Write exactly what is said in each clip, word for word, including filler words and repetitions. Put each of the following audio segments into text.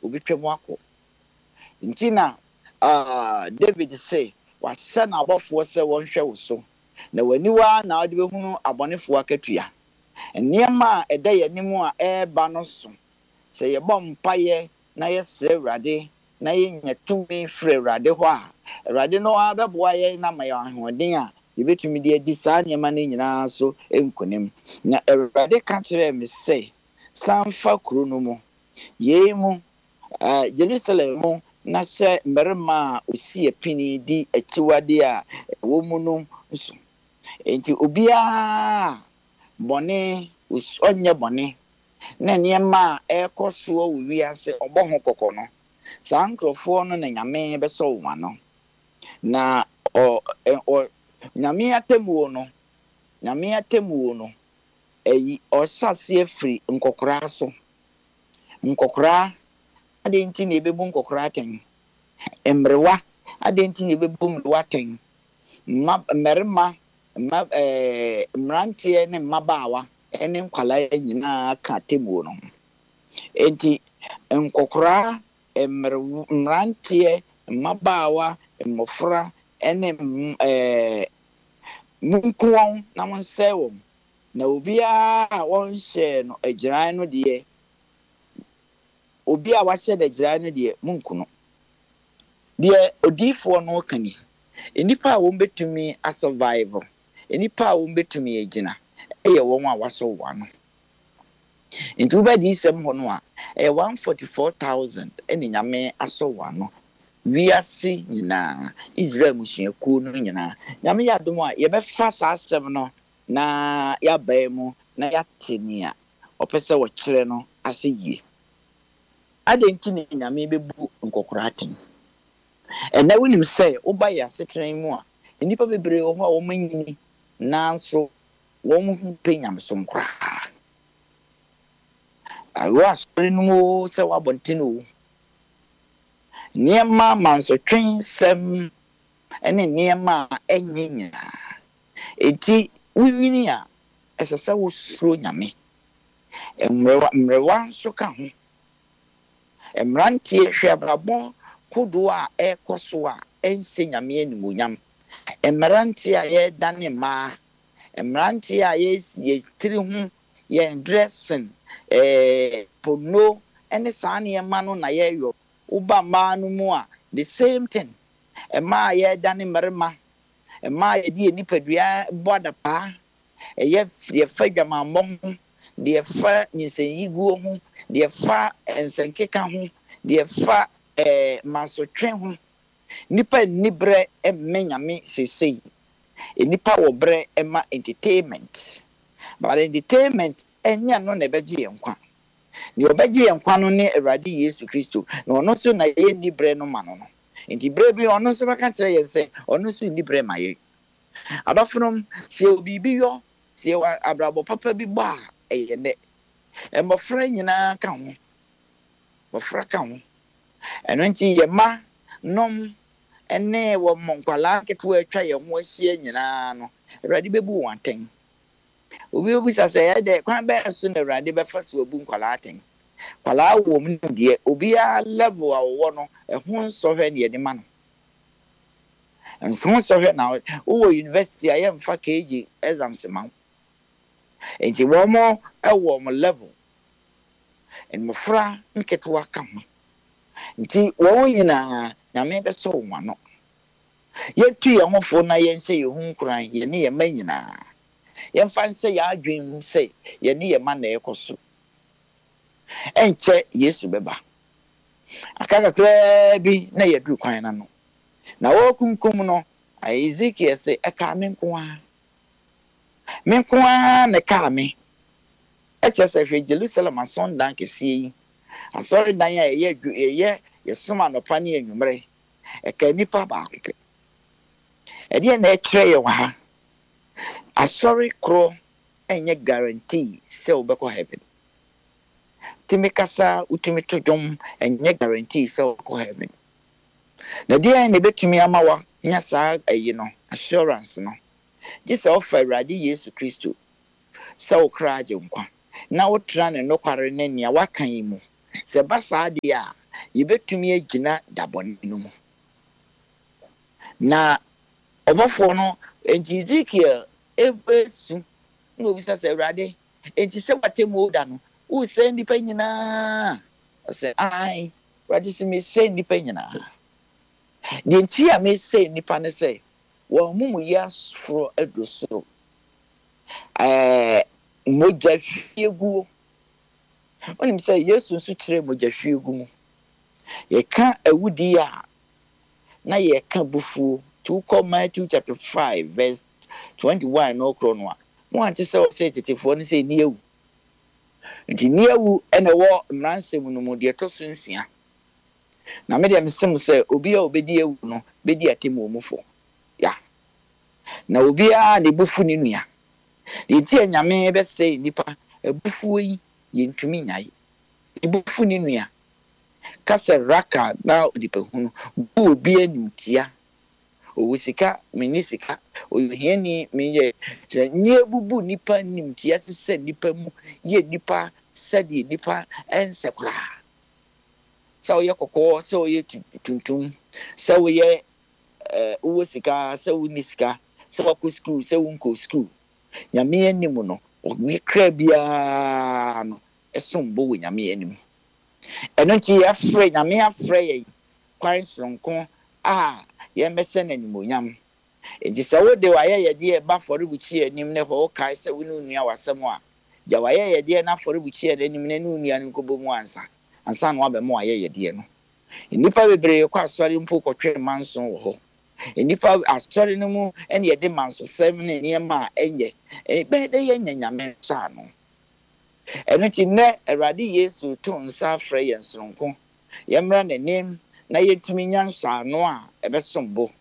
obi twam akọ nti na ah David say wahyɛ n'abɔfoɔ sɛ wɔnhwɛ wo so na waniwa na ɔde behunu abɔnefoɔ akatua nneɛma a ɛda yɛnim a ɛɛba no so sɛ yɛbɔ mpaeɛ na yɛsrɛ Awurade na yɛnya tumi frɛ Awurade hɔ a Awurade no abɛboa yɛn na ma yɛn ahoɔden a yɛbɛtumi de adi saa nneɛma no nyinaa so nkonim na Awurade ka kyerɛ me sɛ sanfa kuro no mu yei mu uh, Jerusalem mu na hyɛ mmarima a osi apini di akyiwade a ɛwɔ mu no nso enti obiara bɔne ɔnyɛ bɔne na nneɛma a ɛkɔ soɔ wɔ wiase ɔbɔ ho kɔkɔ no saa nkurɔfoɔ no na nyame bɛsɔ wɔn ano na ɔ ɔ nyame atemuo no nyame atemuo no ɛyi ɔhyɛ afiri nkɔkora so nkɔkora ade nti na ebebu nkɔkora atɛn mmerewa ade nti na ebebu mmerewa atɛn mma mmarima mma ɛɛ mmeranteɛ ne mmabaawa ɛne nkwalaa nyinaa ka atemuo no enti nkɔkora mmerewa mmeranteɛ mmabaawa mmɔfra ɛne ɛɛ munkuwɔn na wɔnsɛe wɔn na obiara a wɔnhyɛ no agyirae no deɛ obi a wahyɛ no agyirae no deɛ munku no deɛ odiifoɔ no ka ni nipa a wɔn betumi a survive nipa a wɔn betumi agyina ɛyɛ wɔn a wasɔ wɔn ano nti wobɛdi isɛm hɔ no a ɛyɛ one forty four thousand ɛne nyame asɔ wɔn ano wiase nyinaa Israel musuakuo no nyinaa nyame yɛ adom a yɛbɛfa saa asɛm no na yɛabae mu na yɛate nea ɔpɛ sɛ wɔkyerɛ no ase yie ade nti ne nyame bɛbu nkɔkora aten ɛna wonim sɛ woba yɛ asetena mu a nnipa bebree wɔ hɔ a wɔn anyini nanso wɔn ho pɛ nyamesom koraa awo asɔre no mu sɛ wɔabɔnten o nneɛma mansotwen sɛm ɛne nneɛma a ɛnyɛ nyinaa eti wonyini a ɛsɛ sɛ wosuro nyame mmerewa mmerewa nso ka ho mmeranteɛ hwɛ abrabɔ kodoɔ a ɛkɔ so a ɛnhyɛ nyame animuonyam mmeranteɛ a yɛdane mmaa mmeranteɛ a yɛtiri ho yɛn dressing ɛɛ pono ɛne saa nneɛma no na yɛyɔ uba mmaa no mu a the same thing mmaa yɛdane mmarima mmaa yɛde nipadua bɔ adapaa ɛyɛ deɛ fa dwamammɔ ho deɛ fa nyinsɛnyiguo ho deɛ fa nsɛnkeka ho deɛ fa ɛɛ mansotwe ho nipa nibrɛ ɛmmɛ nyame sesei nipa wɔ brɛ ɛma entertainment but entertainment ɛnya no na ɛbɛgye yɛn nkwa ne obɛgye yɛn nkwa no ne Awurade Yesu Kristo na ɔno so na yɛ nibrɛ no ma no no nti brɛ bi ɔno so bɛka kyerɛ yɛn sɛ ɔno so nibrɛ ma yɛ adɔfonom sɛ obi bi yɔ sɛ abrabɔ papa bi bɔ a ɛyɛ nɛ mmɔfra nyinaa ka ho mmɔfra ka ho ɛno nti yɛ ma nom ɛne wɔ nkwalaa ketewa atwa yɛn ho ahyia nyinaa no Awurade bɛbu wɔn atɛn obi obi sa sɛ yɛde kwan bɛɛ so na Awurade bɛfa so obu nkwalaa atɛn kwalaa wɔ mu deɛ obiara level a wɔwɔ no ɛho nsɔhwɛ ne yɛde ma no nso nsɔhwɛ na wɔ university a yɛmfa K G exams ma nti wɔn mo ɛwɔ mo level mmɔfra nketewa ka ho nti wɔn nyinaa nyame bɛsɔ wɔn ano yɛtu yɛn ho fo na yɛnhyɛ yɛn ho nkuran yɛne yɛn ma nyinaa yɛmfa nhyɛ yɛn adwene mu sɛ yɛne yɛn ma na ɛkɔ so ɛnkyɛ Yesu bɛba aka kakraa bi na yɛduru kwan na no na wɔkumkum no Ezekiel sɛ ɛka me nko a me nko a ne ka me ɛkyɛ sɛ hwɛ Jerusalem asɔndan kɛseɛ yi asɔredan a ɛyɛ ɛyɛ yɛsoma nɔpa ne anwummere ɛka nipa baako pɛ ɛdeɛ na ɛkyerɛ yɛ wɔ ha asɔre korɔ ɛnyɛ guarantee sɛ wobɛkɔ heaven timi kasa utimi to dwom ɛnyɛ guarantee sɛ wobɛkɔ heaven na deɛ na betumi ama wa nya saa ayi no assurance no gye sɛ ɔfa Awurade Yesu Kristo sɛ wokra agye nkwa na wotra ne nokware ne nea waka yi mu sɛ ba saa deɛ a yɛbɛtumi agyina dabɔne no mu. Na ɔbɔfoɔ no enti Ezekiel ebesu na obisa sɛ Awurade enti sɛ watemmu da no wosɛ nnipa nyinaa ɔsɛ ae Awurade sɛ mesɛ nnipa nyinaa. Deɛ nti a mesɛ nnipa ne sɛ wɔn mumuyɛ asoro adu soro ɛɛ mogya hwiegu. Onim sɛ Yesu nso kyerɛ mogya hwiegu mu yɛka awudi a na yɛka bufuo to call Matthew chapter five verse twenty-one no kro no a mo ante sɛ ɔsɛ tetefoɔ no sɛ ni ewu nti ni ewu ɛna wɔ mmaransɛm no mu deɛ to so nsia na me deɛ mesem sɛ obi a obedi ewu no bedi atemu omufo ya na obi a ne bufu ne nua de ti anyame bɛsɛ nipa ebufuo yi yɛntumi nyae ebufu ne nua kasa raka na nipa hunu bu obi animtia owo sika meni sika ohiani meyɛ nye bubu nipa nimtia sɛ nipa mu ye nipa sɛ de nipa ensekra sɛ oyɛ kokɔ sɛ oyɛ tuntum sɛ oyɛ eh owo sika sɛ woni sika sɛ wakɔ school sɛ wonko school nyame anim no owi kra bia no esombo wo nyame anim eno nti yɛfrɛ nyame afrɛ yɛ kwan sonko a yɛmɛsɛ n'animonyam enti sɛ wo de wayɛ yɛde ba fɔrebuchi anim ne hɔ kae sɛ wo ne nua wasɛm a gya wayɛ yɛde na fɔrebuchi anim ne nua no nkɔbɔ mu ansa ansa no abɛmo wayɛ yɛde no nipa bebree kɔ asɔre mpo kɔtwe manso wɔ hɔ nipa asɔre no mu ɛne yɛde manso sɛm ne nneɛma a ɛnyɛ ɛbɛde yɛ nyanyame sa no ɛno nti nnɛ Awurade Yesu to nsa afrɛ yɛn sonko yɛmmra n'anim na yɛtumi nya nsano a ɛbɛsombo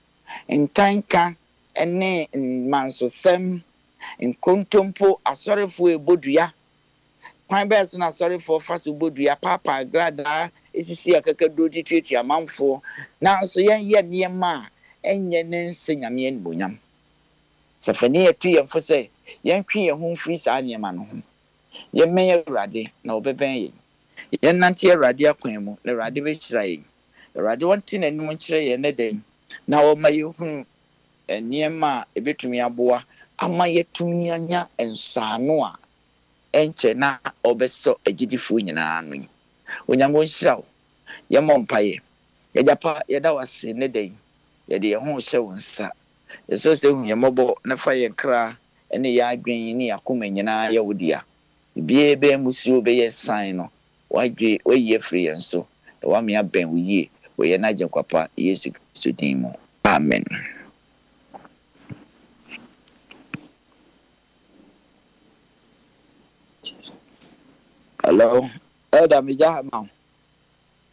ntanka ene manso sem nkontompo asɔrefo ebodua kwan bɛɛ so na asɔrefo fa so bodua papa grada esisi akakaduro tititi amanfo na so yɛn yɛ nneɛma a ɛnyɛ ne nse nyame anibonyam sɛfani etu yɛn fo sɛ yɛn twe yɛn ho mfiri saa nneɛma no ho yɛn mɛyɛ Awurade na ɔbɛbɛn yɛn yɛn nante Awurade akwan mu na Awurade bɛhyira yɛn Awurade wɔnte n'anim nkyerɛ yɛn ne den na wɔma yɛhunu nneɛma a ebetumi aboa ama yɛtumi anya nsano a ɛnkyɛ na ɔbɛsɔ agyidifoɔ nyinaa no onyame nhyira wo yɛmɔ mpaeɛ yɛgyapa yɛda wase ne den yɛde yɛn ho hyɛ wo nsa yɛsɛ sɛ hu yɛmmɔbɔ na fa yɛn kra ne yɛ adwen ne yɛakoma nyinaa yɛ wo dea bie bɛɛ musuo bɛyɛ sign no wadwe wayi afiri yɛn so na wame abɛn wo yie wɔyɛ n'agye kwapa Yesu Kristo din mu amen. Hello, Elder Mijahama.